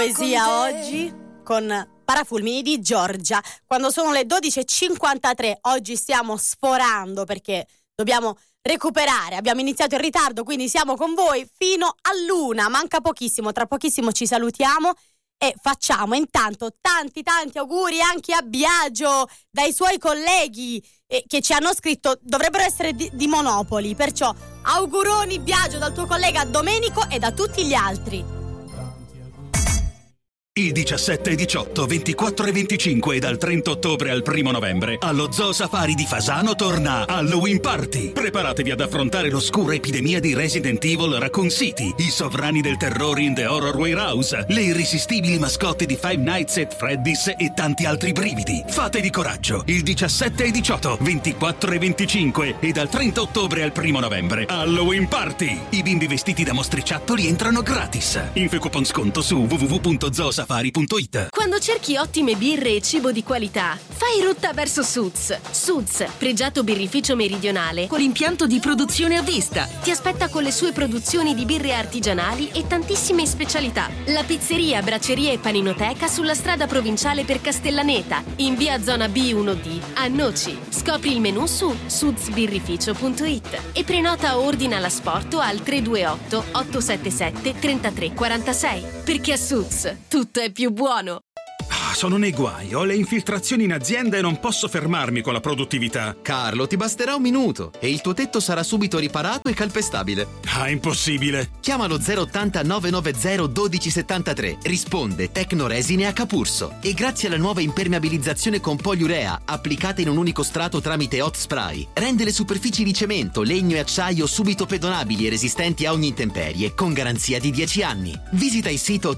Poesia oggi con Parafulmini di Giorgia. Quando sono le 12.53, oggi stiamo sforando perché dobbiamo recuperare. Abbiamo iniziato in ritardo, quindi siamo con voi fino all'1. Manca pochissimo, tra pochissimo ci salutiamo e facciamo intanto tanti auguri anche a Biagio dai suoi colleghi che ci hanno scritto, dovrebbero essere di Monopoli, perciò auguroni Biagio dal tuo collega Domenico e da tutti gli altri. Il 17, 18, 24 e 25 e dal 30 ottobre al 1 novembre allo Zoo Safari di Fasano torna Halloween Party. Preparatevi ad affrontare l'oscura epidemia di Resident Evil Raccoon City, i sovrani del terrore in The Horror Warehouse, le irresistibili mascotte di Five Nights at Freddy's e tanti altri brividi. Fatevi coraggio! Il 17 e 18, 24 e 25 e dal 30 ottobre al 1 novembre Halloween Party. I bimbi vestiti da mostriciattoli entrano gratis. Info e coupon sconto su www.zoosafari.it. Quando cerchi ottime birre e cibo di qualità, fai rotta verso Suds. Suds, pregiato birrificio meridionale con impianto di produzione a vista, ti aspetta con le sue produzioni di birre artigianali e tantissime specialità. La pizzeria, bracceria e paninoteca sulla strada provinciale per Castellaneta, in via zona B1D a Noci. Scopri il menù su sudsbirrificio.it e prenota o ordina l'asporto al 328 877 3346, perché a Suds tutto è più buono. Sono nei guai, ho le infiltrazioni in azienda e non posso fermarmi con la produttività. Carlo, ti basterà un minuto e il tuo tetto sarà subito riparato e calpestabile. Impossibile. Chiamalo 080 990 1273. Risponde Tecnoresine a Capurso. E grazie alla nuova impermeabilizzazione con poliurea applicata in un unico strato tramite hot spray, rende le superfici di cemento, legno e acciaio subito pedonabili e resistenti a ogni intemperie con garanzia di 10 anni. Visita il sito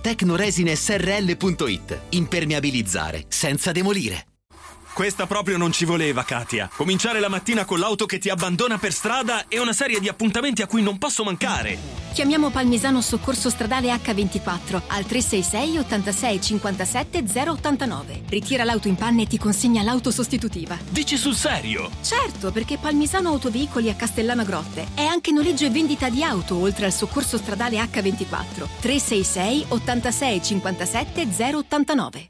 tecnoresinesrl.it. Impermeabilizzare senza demolire. Questa proprio non ci voleva, Katia. Cominciare la mattina con l'auto che ti abbandona per strada e una serie di appuntamenti a cui non posso mancare. Chiamiamo Palmisano Soccorso Stradale H24 al 366 86 57 089. Ritira l'auto in panne e ti consegna l'auto sostitutiva. Dici sul serio? Certo, perché Palmisano Autoveicoli a Castellana Grotte è anche noleggio e vendita di auto, oltre al Soccorso Stradale H24. 366 86 57 089.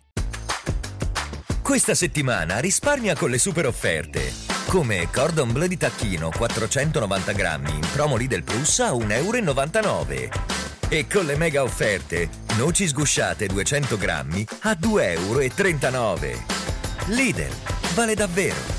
Questa settimana risparmia con le super offerte. Come Cordon Bleu di tacchino 490 grammi in promo Lidl Plus a 1,99 €. E con le mega offerte, noci sgusciate 200 grammi a 2,39 €. Lidl, vale davvero.